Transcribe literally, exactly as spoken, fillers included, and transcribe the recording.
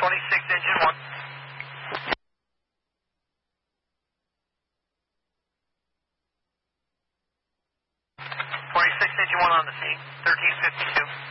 twenty-six, engine one. twenty-six, engine one on the scene, thirteen fifty-two.